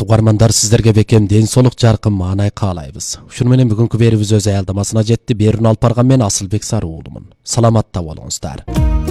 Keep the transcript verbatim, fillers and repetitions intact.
Угармандар, сиздерге бекем ден соолук, жаркын маанай каалайбыз. Ушуну менен бүгүнкү берүүбүз өз аялдамасына жетти. Берүүнү алып барган мен Асылбек Сары уулумун. Саламатта болуңуздар.